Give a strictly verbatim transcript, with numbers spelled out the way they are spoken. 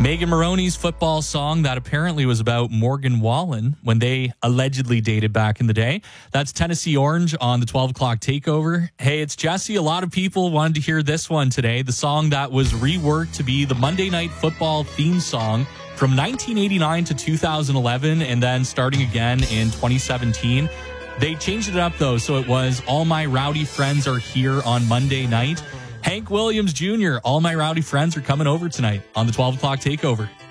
Megan Maroney's football song that apparently was about Morgan Wallen when they allegedly dated back in the day. That's Tennessee Orange on the twelve o'clock takeover. Hey, it's Jesse. A lot of people wanted to hear this one today. The song that was reworked to be the Monday Night Football theme song from nineteen eighty-nine to two thousand eleven, and then starting again in twenty seventeen. They changed it up, though, so it was All My Rowdy Friends Are Here on Monday Night. Hank Williams Junior, All My Rowdy Friends Are Coming Over tonight on the twelve o'clock takeover.